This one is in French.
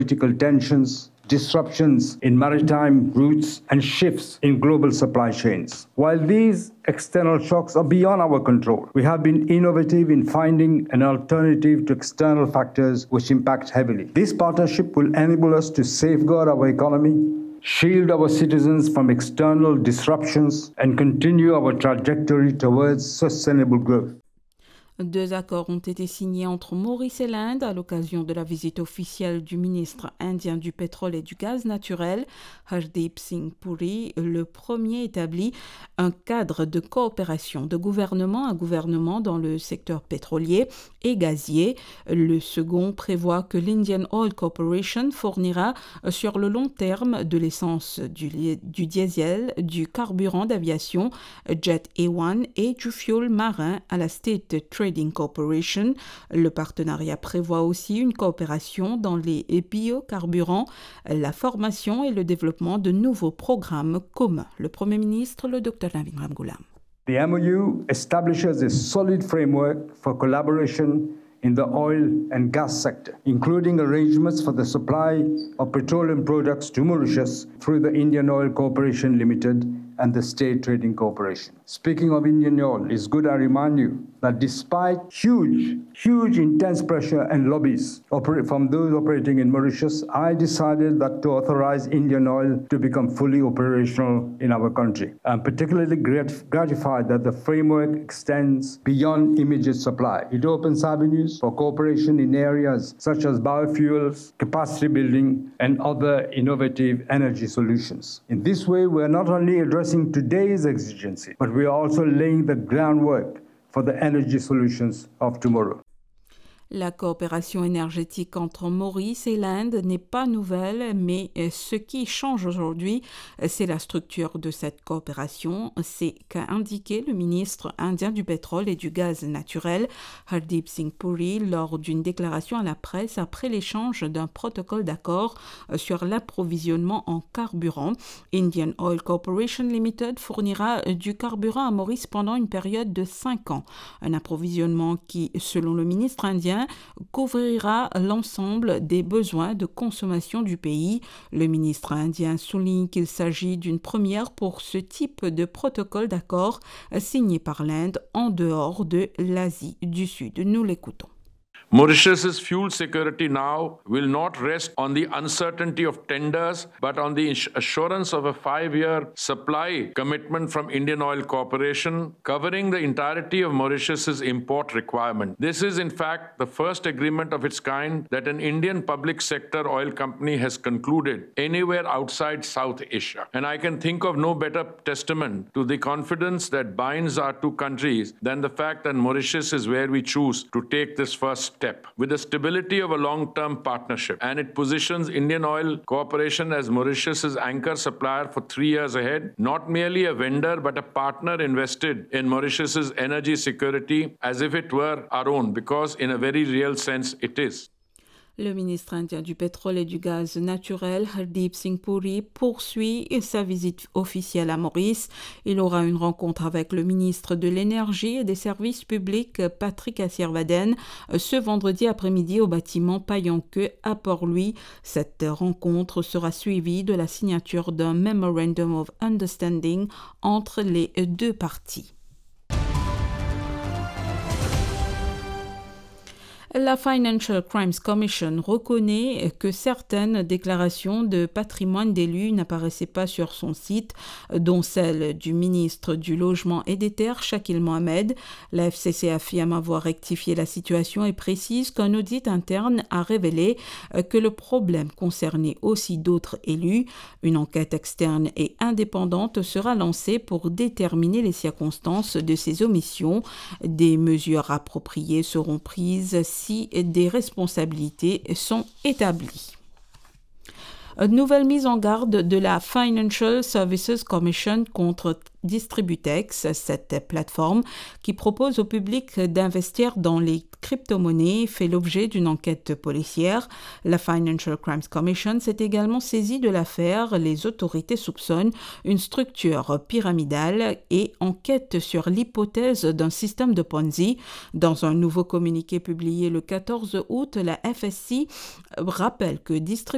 Political tensions, disruptions in maritime routes, and shifts in global supply chains. While these external shocks are beyond our control, we have been innovative in finding an alternative to external factors which impact heavily. This partnership will enable us to safeguard our economy, shield our citizens from external disruptions, and continue our trajectory towards sustainable growth. Deux accords ont été signés entre Maurice et l'Inde à l'occasion de la visite officielle du ministre indien du pétrole et du gaz naturel, Hardeep Singh Puri. Le premier établit un cadre de coopération de gouvernement à gouvernement dans le secteur pétrolier et gazier. Le second prévoit que l'Indian Oil Corporation fournira sur le long terme de l'essence, du diesel, du carburant d'aviation, Jet A1 et du fioul marin à la State Trading Corporation. Le partenariat prévoit aussi une coopération dans les biocarburants, la formation et le développement de nouveaux programmes communs. Le Premier ministre, le Dr Navin Ramgoolam. The MOU establishes a solid framework for collaboration in the oil and gas sector, including arrangements for the supply of petroleum products to Mauritius through the Indian Oil Corporation Limited and the State Trading Corporation. Speaking of Indian oil, it's good I remind you that despite huge intense pressure and lobbies from those operating in Mauritius, I decided that to authorize Indian oil to become fully operational in our country. I'm particularly gratified that the framework extends beyond immediate supply. It opens avenues for cooperation in areas such as biofuels, capacity building, and other innovative energy solutions. In this way, we are not only addressing today's exigency, but we are also laying the groundwork for the energy solutions of tomorrow. La coopération énergétique entre Maurice et l'Inde n'est pas nouvelle, mais ce qui change aujourd'hui, c'est la structure de cette coopération. C'est qu'a indiqué le ministre indien du pétrole et du gaz naturel, Hardeep Singh Puri, lors d'une déclaration à la presse après l'échange d'un protocole d'accord sur l'approvisionnement en carburant. Indian Oil Corporation Limited fournira du carburant à Maurice pendant une période de 5 ans. Un approvisionnement qui, selon le ministre indien, couvrira l'ensemble des besoins de consommation du pays. Le ministre indien souligne qu'il s'agit d'une première pour ce type de protocole d'accord signé par l'Inde en dehors de l'Asie du Sud. Nous l'écoutons. Mauritius's fuel security now will not rest on the uncertainty of tenders, but on the assurance of a 5-year supply commitment from Indian Oil Corporation, covering the entirety of Mauritius's import requirement. This is, in fact, the first agreement of its kind that an Indian public sector oil company has concluded anywhere outside South Asia. And I can think of no better testament to the confidence that binds our two countries than the fact that Mauritius is where we choose to take this first step. With the stability of a long-term partnership, and it positions Indian Oil Corporation as Mauritius's anchor supplier for 3 years ahead, not merely a vendor but a partner invested in Mauritius's energy security as if it were our own, because in a very real sense it is. Le ministre indien du pétrole et du gaz naturel, Hardeep Singh Puri, poursuit sa visite officielle à Maurice. Il aura une rencontre avec le ministre de l'Énergie et des Services publics, Patrick Assirvaden, ce vendredi après-midi au bâtiment Payanqueux à Port-Louis. Cette rencontre sera suivie de la signature d'un Memorandum of Understanding entre les deux parties. La Financial Crimes Commission reconnaît que certaines déclarations de patrimoine d'élus n'apparaissaient pas sur son site, dont celle du ministre du Logement et des Terres, Shakil Mohamed. La FCC affirme avoir rectifié la situation et précise qu'un audit interne a révélé que le problème concernait aussi d'autres élus. Une enquête externe et indépendante sera lancée pour déterminer les circonstances de ces omissions. Des mesures appropriées seront prises si des responsabilités sont établies. Une nouvelle mise en garde de la Financial Services Commission contre Distributex, cette plateforme qui propose au public d'investir dans les crypto-monnaies, fait l'objet d'une enquête policière. La Financial Crimes Commission s'est également saisie de l'affaire. Les autorités soupçonnent une structure pyramidale et enquêtent sur l'hypothèse d'un système de Ponzi. Dans un nouveau communiqué publié le 14 août, la FSC rappelle que